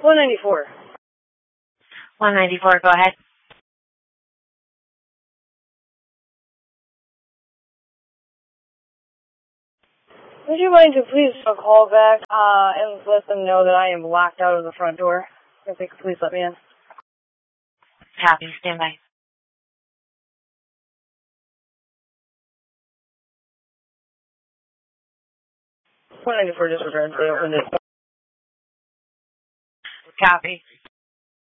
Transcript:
194. 194, go ahead. Would you mind to please call back and let them know that I am locked out of the front door? If they could please let me in. Copy, stand by. 194 disregard, they opened it. Copy.